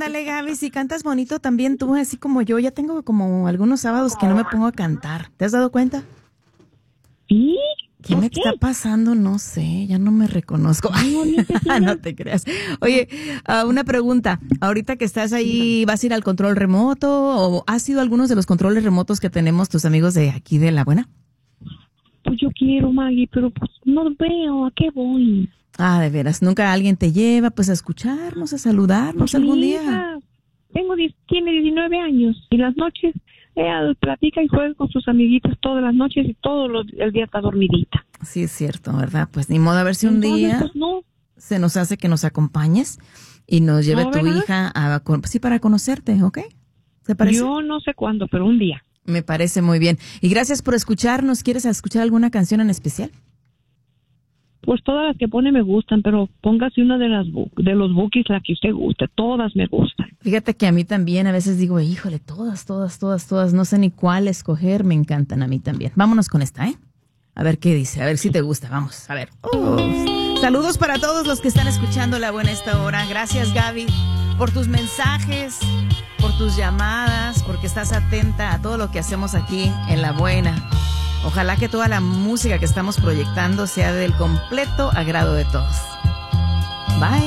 Ándale, Gaby, si cantas bonito también tú, así como yo. Ya tengo como algunos sábados que no me pongo a cantar. ¿Te has dado cuenta? ¿Sí? ¿Qué me está pasando? No sé, ya no me reconozco. No te creas. Oye, una pregunta. Ahorita que estás ahí, ¿vas a ir al control remoto o has ido a algunos de los controles remotos que tenemos tus amigos de aquí de La Buena? Pues yo quiero, Maggie, pero pues no veo. ¿A qué voy? Ah, de veras. ¿Nunca alguien te lleva pues a escucharnos, a saludarnos algún día? Tiene 19 años y las noches ella platica y juega con sus amiguitas todas las noches y el día está dormidita. Sí, es cierto, ¿verdad? Pues ni modo, a ver si un día pues, no. se nos hace que nos acompañes y nos lleve tu hija para conocerte, ¿ok? ¿Te parece? Yo no sé cuándo, pero un día. Me parece muy bien. Y gracias por escucharnos. ¿Quieres escuchar alguna canción en especial? Pues todas las que pone me gustan, pero póngase una de los Bukis, la que usted guste. Todas me gustan. Fíjate que a mí también a veces digo, híjole, todas. No sé ni cuál escoger. Me encantan a mí también. Vámonos con esta, ¿eh? A ver qué dice, a ver si te gusta. Vamos, a ver. Saludos para todos los que están escuchando La Buena esta hora. Gracias, Gaby, por tus mensajes, por tus llamadas, porque estás atenta a todo lo que hacemos aquí en La Buena. Ojalá que toda la música que estamos proyectando sea del completo agrado de todos. Bye.